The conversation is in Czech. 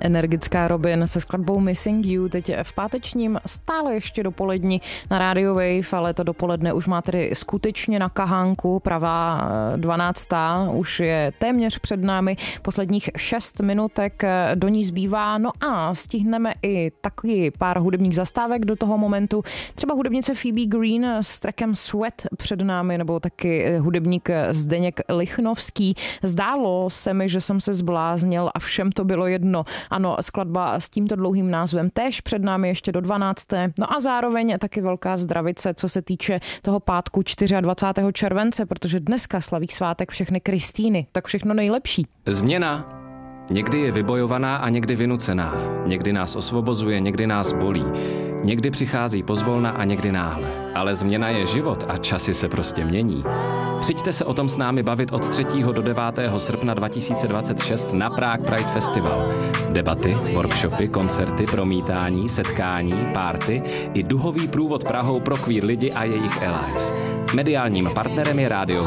Energická Robin se skladbou Missing You teď v pátečním stále ještě dopolední na Radio Wave, ale to dopoledne už má tedy skutečně na kahánku, pravá 12. už je téměř před námi, posledních 6 minutek do ní zbývá, no a stihneme i taky pár hudebních zastávek do toho momentu, třeba hudebnice Phoebe Green s trackem Sweat před námi, nebo taky hudebník Zdeněk Lichnovský. Zdálo se mi, že jsem se zbláznil a všem to bylo jedno. Ano, skladba s tímto dlouhým názvem též před námi ještě do 12. No a zároveň taky velká zdravice, co se týče toho pátku 24. července, protože dneska slaví svátek všechny Kristýny. Tak všechno nejlepší. Změna někdy je vybojovaná a někdy vynucená. Někdy nás osvobozuje, někdy nás bolí. Někdy přichází pozvolna a někdy náhle. Ale změna je život a časy se prostě mění. Přijďte se o tom s námi bavit od 3. do 9. srpna 2026 na Prague Pride Festival. Debaty, workshopy, koncerty, promítání, setkání, párty i duhový průvod Prahou pro queer lidi a jejich allies. Mediálním partnerem je Radio